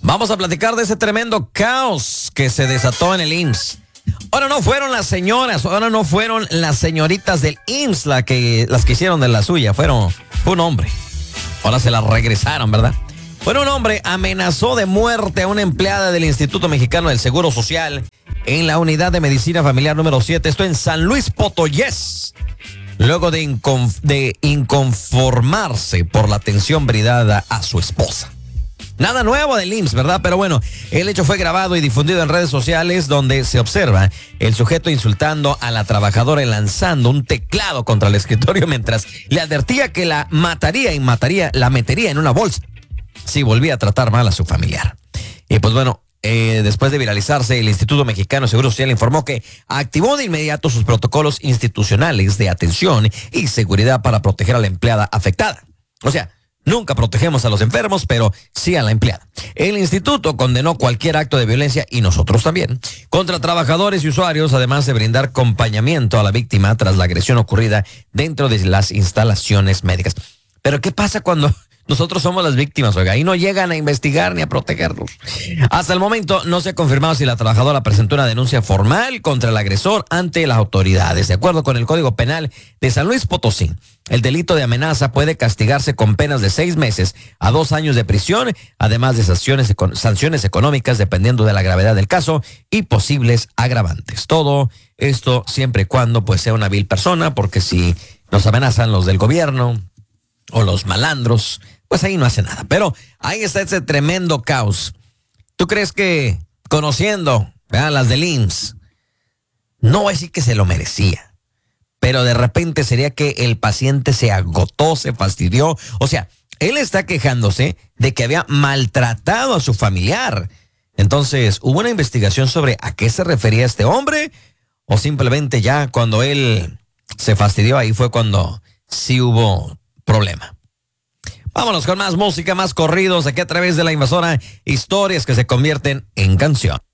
Vamos a platicar de ese tremendo caos que se desató en el IMSS. Ahora no fueron las señoras, ahora no fueron las señoritas del IMSS las que hicieron de la suya, fue un hombre. Ahora se la regresaron, ¿verdad? Bueno, un hombre amenazó de muerte a una empleada del Instituto Mexicano del Seguro Social en la unidad de medicina familiar número 7, esto en San Luis Potosí, luego de inconformarse por la atención brindada a su esposa. Nada nuevo del IMSS, ¿verdad? Pero bueno, el hecho fue grabado y difundido en redes sociales donde se observa el sujeto insultando a la trabajadora y lanzando un teclado contra el escritorio mientras le advertía que la mataría y la metería en una bolsa si volvía a tratar mal a su familiar. Y pues bueno, después de viralizarse, el Instituto Mexicano de Seguro Social informó que activó de inmediato sus protocolos institucionales de atención y seguridad para proteger a la empleada afectada. O sea, nunca protegemos a los enfermos, pero sí a la empleada. El instituto condenó cualquier acto de violencia, y nosotros también, contra trabajadores y usuarios, además de brindar acompañamiento a la víctima tras la agresión ocurrida dentro de las instalaciones médicas. Pero ¿qué pasa cuando nosotros somos las víctimas, oiga, y no llegan a investigar ni a protegernos? Hasta el momento no se ha confirmado si la trabajadora presentó una denuncia formal contra el agresor ante las autoridades. De acuerdo con el Código Penal de San Luis Potosí, el delito de amenaza puede castigarse con penas de 6 meses a 2 años de prisión, además de sanciones económicas dependiendo de la gravedad del caso y posibles agravantes. Todo esto siempre y cuando pues sea una vil persona, porque si nos amenazan los del gobierno o los malandros, pues ahí no hace nada. Pero ahí está ese tremendo caos. ¿Tú crees que conociendo a las del IMSS, no voy a decir que se lo merecía, pero de repente sería que el paciente se agotó, se fastidió? O sea, él está quejándose de que había maltratado a su familiar. Entonces, ¿hubo una investigación sobre a qué se refería este hombre? ¿O simplemente ya cuando él se fastidió, ahí fue cuando sí hubo problema? Vámonos con más música, más corridos aquí a través de la Invasora, historias que se convierten en canción.